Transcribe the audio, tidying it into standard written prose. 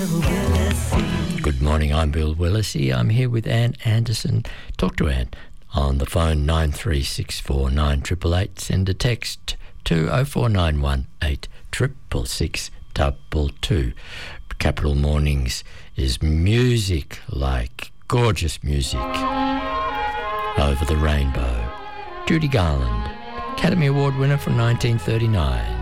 Good morning, I'm Bill Willesee. I'm here with Ann Anderson. Talk to Ann on the phone 93649888. Send a text to 04918 666 Capital Mornings is music like gorgeous music over the rainbow. Judy Garland, Academy Award winner from 1939.